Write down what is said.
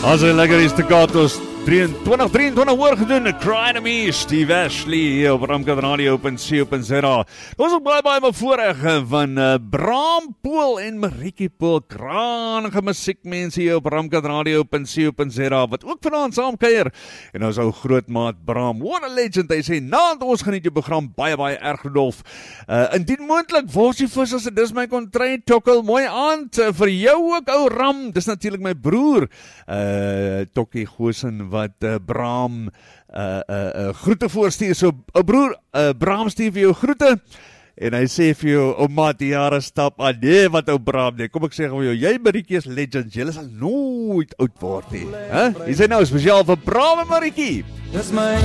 As hy lekker is te katos 2023 oorgedoen, Cry to Me, Steve Ashley hier op Ramkat Radio op .co.za. Ons ook baie my voorreg van Bram Pool en Marieke Pool, kranige musiekmense hier op Ramkat Radio op .co.za, wat ook vanaand saam kuier. En ons ou grootmaat Bram, what a legend, hy sê, naand ons geniet jou program baie erg Rudolf. Indien moontlik, worsie vis as dis my kontry, tokkel, mooi aand, vir jou ook ou Ram, dis natuurlik my broer, Tokkie Goosen, wat Bram groete voorstuur. So, broer, Bram stuur vir jou groete, en hy sê vir jou, maat, die jare stap aan, nee, wat ou Bram, nee, kom ek sê vir jou, jy Marieke is legend, jy sal nooit oud word nie, hè? Hier sê nou, spesiaal vir Bram en Marieke.